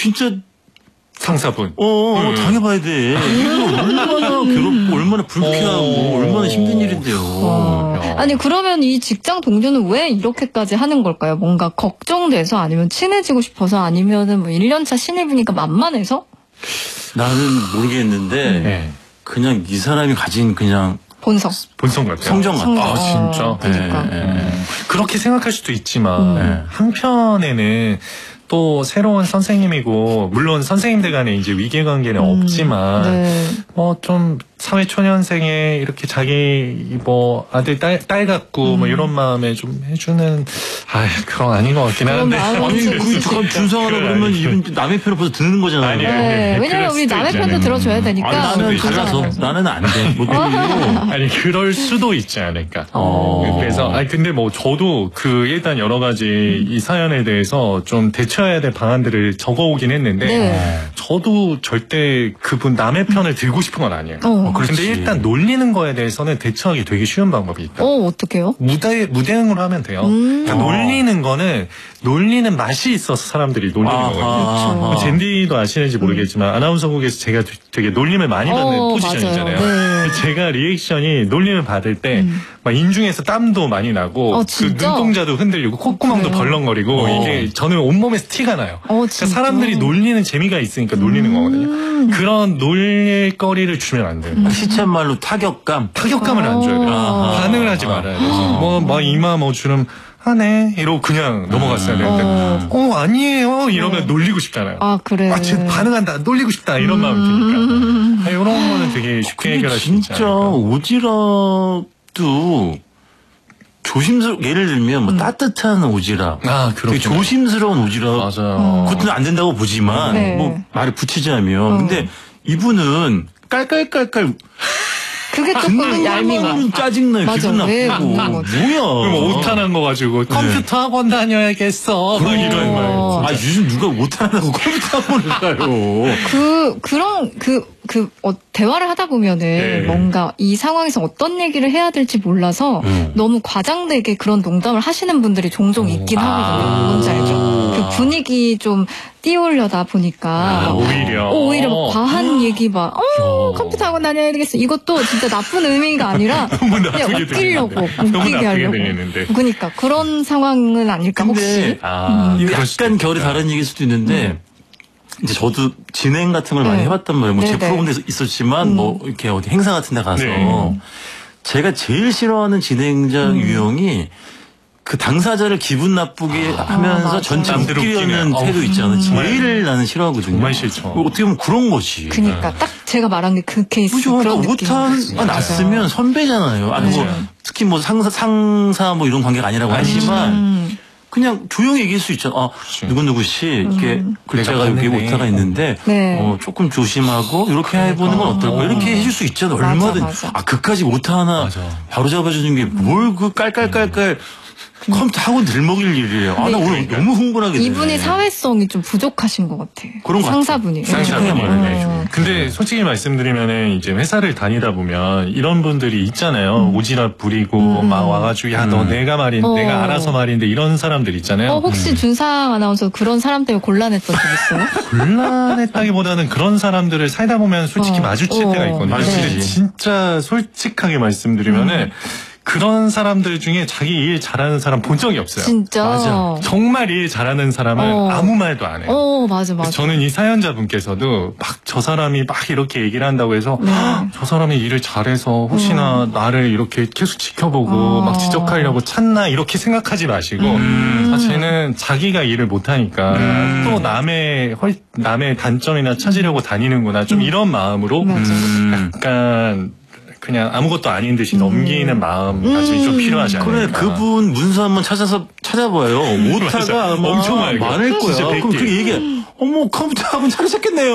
진짜 상사분. 당해봐야 돼. 이거 얼마나 괴롭고, 얼마나 불쾌하고, 얼마나 힘든 일인데요. 아니, 그러면 이 직장 동료는 왜 이렇게까지 하는 걸까요? 뭔가 걱정돼서 아니면 친해지고 싶어서 아니면은 뭐 1년차 신입이니까 만만해서? 나는 모르겠는데, 네. 그냥 이 사람이 가진 그냥 본성 같아요. 성정 같아요. 아, 진짜? 그러니까. 그렇게 생각할 수도 있지만, 한편에는 또 새로운 선생님이고, 물론 선생님들 간에 이제 위계관계는 없지만, 좀 사회초년생에 이렇게 자기 아들 딸 같고 뭐 이런 마음에 좀 해주는 그건 아닌 것 같긴 한데. 아니 그 준성하라 그러면 이분 남의 편을 벌써 듣는 거잖아요. 네, 왜냐면 우리 남의 편도 들어줘야 되니까. 나는 달라서 나는 안 돼. 못 들리고. 아니 그럴 수도 있지 않을까. 그래서 근데 뭐 저도 일단 여러 가지 이 사연에 대해서 좀 대처해야 될 방안들을 적어오긴 했는데 저도 절대 그분 남의 편을 들고 싶은 건 아니에요. 근데 일단 놀리는 거에 대해서는 대처하기 되게 쉬운 방법이 있다. 어떡해요? 무대응으로 하면 돼요. 그러니까 놀리는 거는 놀리는 맛이 있어서 사람들이 놀리는 거거든요. 젠디도 아시는지 모르겠지만 아나운서국에서 제가 되게 놀림을 많이 받는 포지션이잖아요. 네. 제가 리액션이 놀림을 받을 때 막 인중에서 땀도 많이 나고 그 눈동자도 흔들리고 콧구멍도 벌렁거리고 이게 저는 온몸에서 티가 나요. 그러니까 사람들이 놀리는 재미가 있으니까 놀리는 거거든요. 그런 놀릴거리를 주면 안 돼요. 시쳇말로 타격감을 안 줘야 돼요. 반응을 하지 말아야 돼요. 이마 주름 하네 이러고 그냥 넘어갔어야 되는데 아니에요 이러면 놀리고 싶잖아요. 그래. 쟤 반응한다 놀리고 싶다 이런 마음이 드니까 이런 거는 되게 쉽게 해결할 수 있지 않을까. 진짜 오지랖도 조심스럽게 예를 들면 뭐 따뜻한 오지랖, 되게 조심스러운 오지랖, 맞아요. 그것도 안 된다고 보지만 뭐 말을 붙이자면 근데 이분은 깔깔깔깔 그게 조금 얄미워. 짜증나요. 기분 나쁘고. 뭐야. 그럼 오타난 거 가지고 컴퓨터 학원 다녀야겠어. 막 이런 말. 요즘 누가 오타나고 컴퓨터 학원을 가요. 대화를 하다 보면은 뭔가 이 상황에서 어떤 얘기를 해야 될지 몰라서 너무 과장되게 그런 농담을 하시는 분들이 종종 있긴 하거든요. 뭔지 알죠? 그 분위기 좀 띄우려다 보니까 오히려 막 과한 얘기 컴퓨터 학원 다녀야 되겠어. 이것도 진짜 나쁜 의미가 아니라 그냥 웃기게 하려고. 그러니까 그런 상황은 아닐까 혹시. 약간 결이 다른 얘기일 수도 있는데 이제 저도 진행 같은 걸 많이 해봤단 말이에요. 뭐 제 프로그램도 있었지만 뭐 이렇게 어디 행사 같은 데 가서 제가 제일 싫어하는 진행자 유형이 그 당사자를 기분 나쁘게 하면서 전체 웃기려는 태도 있잖아요. 제일 나는 싫어하거든요. 정말 싫죠. 어떻게 보면 그런 거지. 그러니까 딱 제가 말한 게 그 케이스. 그런 느낌. 오타가 났으면 선배잖아요. 특히 뭐 상사 뭐 이런 관계가 아니라고 하지만 그냥 조용히 얘기할 수 있잖아. 누구누구 씨 이렇게 글자가 여기 오타가 있는데 조금 조심하고 이렇게 해보는 건 어떨까? 이렇게 해줄 수 있잖아. 얼마든지. 그까지 오타 하나 바로 잡아주는 게 뭘 그 깔깔깔깔 컴퓨터 학원 들먹일 일이에요. 나 오늘 너무 흥분하게 되네. 이분이 사회성이 좀 부족하신 것 같아. 그런 것 상사분이. 근데 솔직히 말씀드리면은 이제 회사를 다니다 보면 이런 분들이 있잖아요. 오지랖 부리고 막 와가지고 너 내가 알아서 말인데 이런 사람들 있잖아요. 혹시 준상 아나운서 그런 사람 때문에 곤란했던 적 있어요? 곤란했다기보다는 그런 사람들을 살다 보면 솔직히 마주칠 때가 있거든요. 근데 진짜 솔직하게 말씀드리면은 그런 사람들 중에 자기 일 잘하는 사람 본 적이 없어요. 진짜? 맞아. 정말 일 잘하는 사람은 아무 말도 안 해요. 맞아. 저는 이 사연자분께서도 막 저 사람이 막 이렇게 얘기를 한다고 해서 저 사람이 일을 잘해서 혹시나 나를 이렇게 계속 지켜보고 막 지적하려고 찾나 이렇게 생각하지 마시고 사실은 자기가 일을 못하니까 또 남의 단점이나 찾으려고 다니는구나 좀 이런 마음으로 약간 그냥 아무것도 아닌 듯이 넘기는 마음가짐이 좀 필요하지 않을까. 그래, 그분 문서 한번 찾아봐요. 오타가 엄청 많을 거야. 그럼 그 얘기해. 컴퓨터 학원 차리셨겠네요.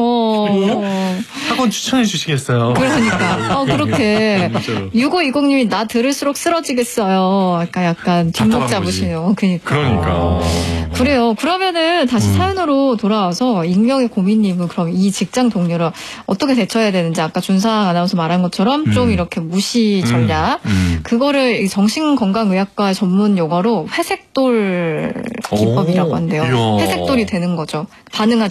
학원 추천해 주시겠어요? 그러니까. 그렇게. 6520님이 나 들을수록 쓰러지겠어요. 약간 뒷목 잡으시네요. 그러니까. 그래요. 그러면은 다시 사연으로 돌아와서 익명의 고민님은 그럼 이 직장 동료를 어떻게 대처해야 되는지 아까 준상 아나운서 말한 것처럼 좀 이렇게 무시 전략. 그거를 정신건강의학과 전문 용어로 회색돌 기법이라고 한대요. 회색돌이 되는 거죠. 반응하지